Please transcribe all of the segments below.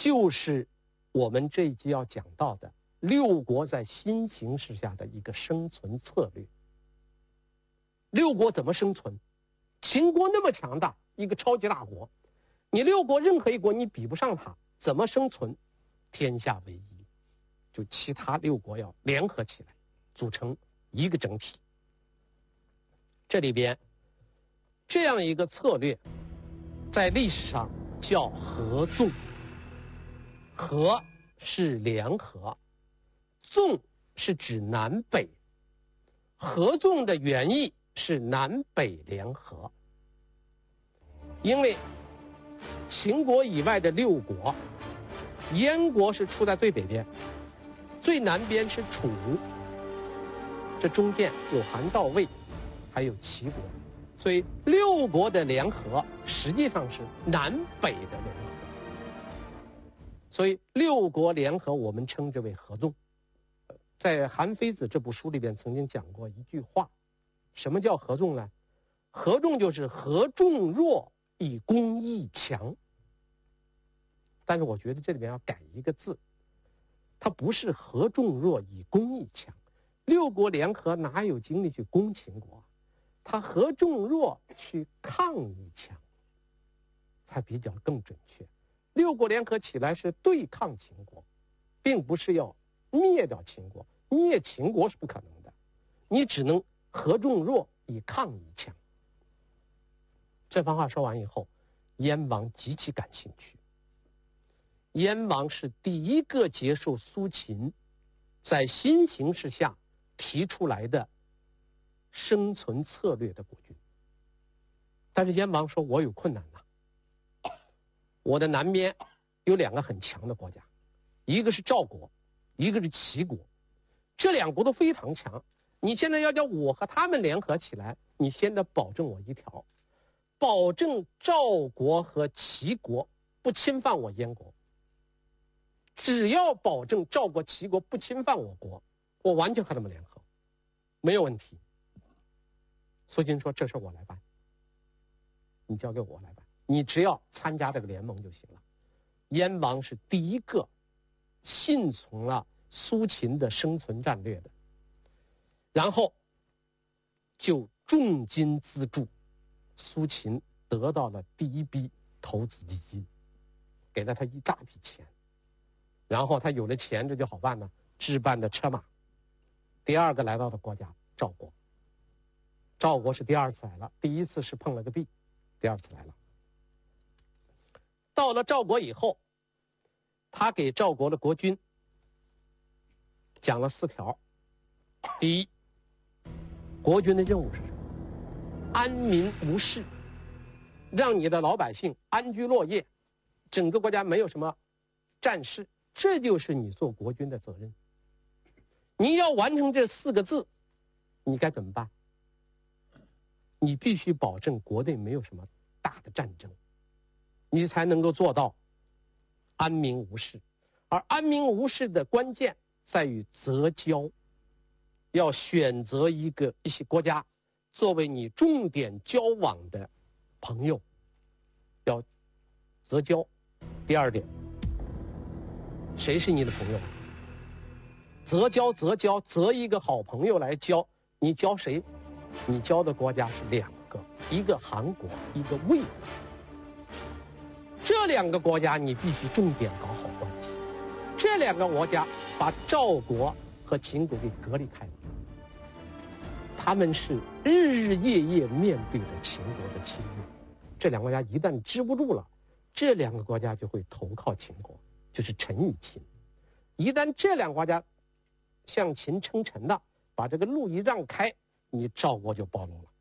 就是我们这一集要讲到的六国在新形势下的一个生存策略。六国怎么生存？秦国那么强大，一个超级大国，你六国任何一国你比不上它，怎么生存？天下为一，就其他六国要联合起来，组成一个整体。这里边这样一个策略，在历史上叫合纵。合是联合，纵是指南北。合纵的原意是南北联合。因为秦国以外的六国，燕国是处在最北边，最南边是楚，这中间有韩赵魏，还有齐国，所以六国的联合实际上是南北的联合。所以六国联合我们称之为合纵。在《韩非子》这部书里边曾经讲过一句话，什么叫合纵呢？合纵就是合众弱以攻益强。但是我觉得这里面要改一个字，它不是合众弱以攻益强。六国联合哪有精力去攻秦国？它合众弱去抗益强，才比较更准确。六国联合起来是对抗秦国，并不是要灭掉秦国。灭秦国是不可能的，你只能合众弱以抗益强。这番话说完以后，燕王极其感兴趣。燕王是第一个接受苏秦在新形势下提出来的生存策略的国君。但是燕王说，我有困难了。我的南边有两个很强的国家，一个是赵国，一个是齐国，这两国都非常强。你现在要叫我和他们联合起来，你先得保证我一条，保证赵国和齐国不侵犯我燕国。只要保证赵国、齐国不侵犯我国，我完全和他们联合，没有问题。苏秦说：“这事我来办，你交给我来办。你只要参加这个联盟就行了。”燕王是第一个信从了苏秦的生存战略的，然后就重金资助，苏秦得到了第一笔投资基金，给了他一大笔钱，然后他有了钱，这就好办了，置办的车马。第二个来到的国家赵国，赵国是第二次来了，第一次是碰了个壁，第二次来了。到了赵国以后，他给赵国的国君讲了4条。第一，国君的任务是什么？安民无事，让你的老百姓安居乐业，整个国家没有什么战事，这就是你做国君的责任。你要完成这4个字，你该怎么办？你必须保证国内没有什么大的战争，你才能够做到安民无事。而安民无事的关键在于择交，要选择一些国家作为你重点交往的朋友，要择交。第二点，谁是你的朋友？择交，择一个好朋友来交。你交谁？你交的国家是2个，一个韩国，一个魏国。这2个国家你必须重点搞好关系。这2个国家把赵国和秦国给隔离开了，他们是日日夜夜面对着秦国的侵略。这2个国家一旦支不住了，这2个国家就会投靠秦国，就是臣与秦。一旦这2个国家向秦称臣的，把这个路一让开，你赵国就暴露了。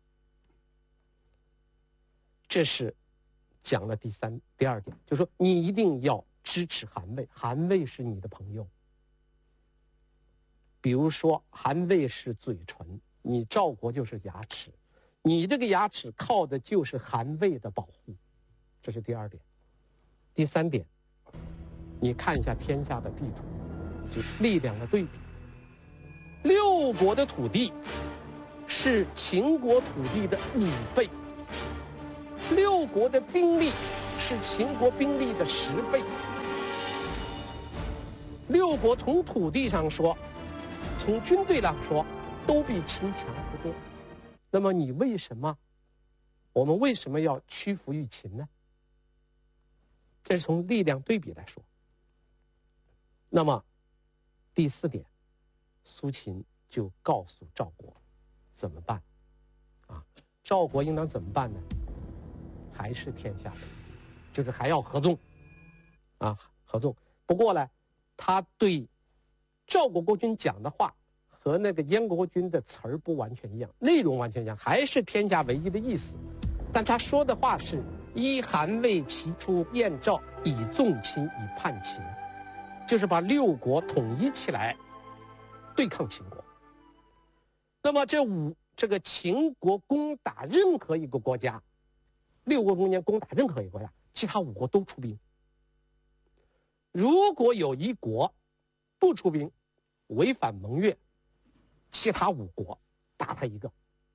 这是讲了第二点，就是说你一定要支持韩魏，韩魏是你的朋友。比如说韩魏是嘴唇，你赵国就是牙齿，你这个牙齿靠的就是韩魏的保护，这是第2点。第3点，你看一下天下的地图，就力量的对比。6国的土地是秦国土地的5倍，6国的兵力是秦国兵力的10倍， 六国从土地上说，从军队上说，都比秦强不多。那么我们为什么要屈服于秦呢？这是从力量对比来说。那么第4点，苏秦就告诉赵国怎么办啊？赵国应当怎么办呢？还是天下为一，就是还要合纵啊，合纵。不过呢，他对赵国国君讲的话和那个燕国国君的词儿不完全一样，内容完全一样，还是天下为一的意思。但他说的话是依韩魏齐出燕赵，以纵秦，以叛秦，就是把6国统一起来对抗秦国。那么这个秦国攻打任何一个国家，6国中间攻打任何一个国家，其他5国都出兵。如果有一国不出兵，违反盟约，其他5国打他一个，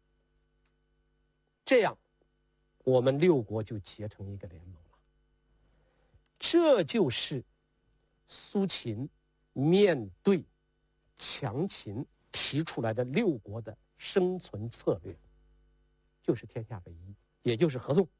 这样我们6国就结成一个联盟了。这就是苏秦面对强秦提出来的6国的生存策略，就是天下为一，也就是合纵。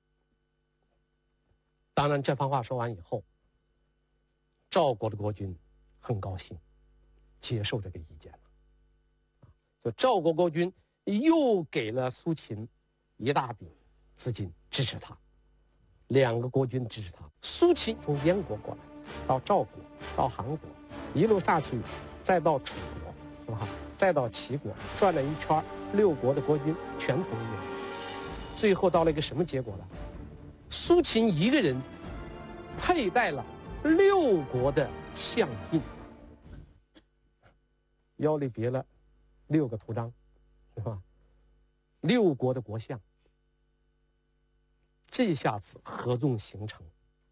当然这番话说完以后，赵国的国君很高兴，接受这个意见了。就赵国国君又给了苏秦一大笔资金支持他，2个国君支持他。苏秦从燕国过来，到赵国，到韩国，一路下去，再到楚国，是吧？再到齐国，转了一圈，6国的国君全同意了。最后到了一个什么结果呢？苏秦一个人佩戴了6国的相印，腰里别了6个图章，是吧？6国的国相，这下子合纵形成，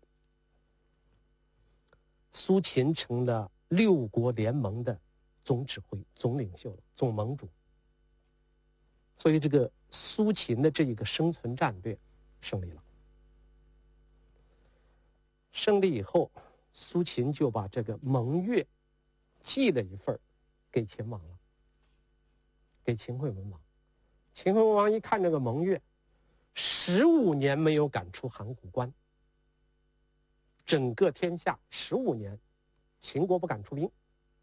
苏秦成了6国联盟的总指挥、总领袖、总盟主。所以这个苏秦的这一个生存战略胜利了。胜利以后，苏秦就把这个盟约寄了一份给秦王了，给秦惠文王。秦惠文王一看这个盟约，15年没有赶出函谷关，整个天下15年，秦国不敢出兵。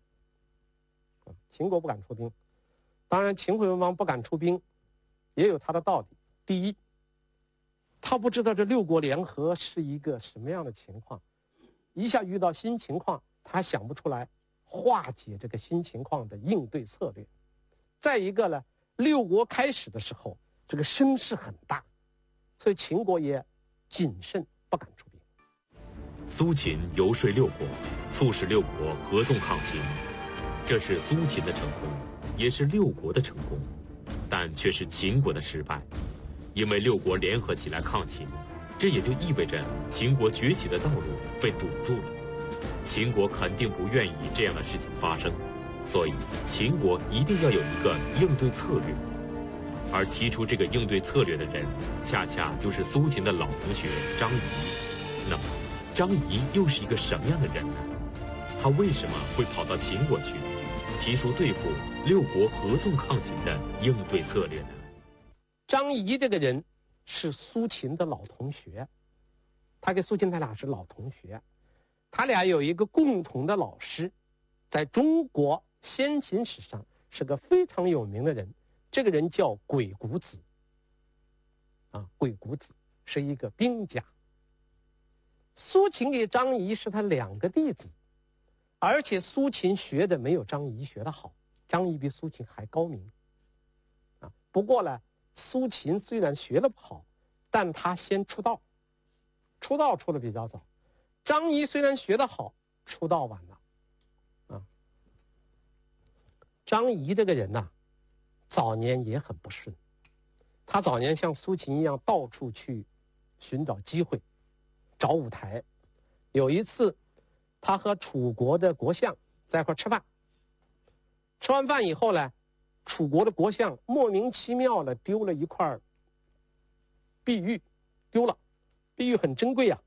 秦国不敢出兵，当然秦惠文王不敢出兵，也有他的道理。第一，他不知道这6国联合是一个什么样的情况，一下遇到新情况，他想不出来化解这个新情况的应对策略。再一个呢，6国开始的时候，这个声势很大，所以秦国也谨慎，不敢出兵。 苏秦游说6国，促使6国合纵抗秦，这是苏秦的成功，也是6国的成功，但却是秦国的失败。因为6国联合起来抗秦，这也就意味着秦国崛起的道路被堵住了。秦国肯定不愿意这样的事情发生，所以秦国一定要有一个应对策略。而提出这个应对策略的人，恰恰就是苏秦的老同学张仪。那么张仪又是一个什么样的人呢？他为什么会跑到秦国去，提出对付6国合纵抗秦的应对策略呢？ 张仪这个人是苏秦的老同学，他跟苏秦他俩是老同学，他俩有一个共同的老师，在中国先秦史上是个非常有名的人，这个人叫鬼谷子。鬼谷子是一个兵家。苏秦给张仪是他2个弟子，而且苏秦学的没有张仪学的好，张仪比苏秦还高明。不过呢，苏秦虽然学得不好，但他先出道，出得比较早。张仪虽然学得好，出道晚了。张仪这个人呐，早年也很不顺。他早年像苏秦一样，到处去寻找机会，找舞台。有一次，他和楚国的国相在一块吃饭，吃完饭以后呢，楚国的国相莫名其妙的丢了一块碧玉，丢了。碧玉很珍贵啊，